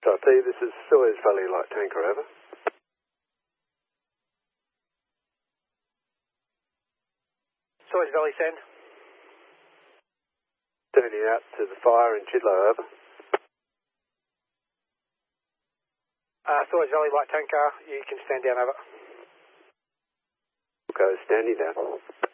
RT, this is Suez Valley Light Tanker, over. Suez Valley, send. Turning out to the fire in Chidlow, over. Suez Valley Light Tanker, you can stand down, over. Okay, standing down.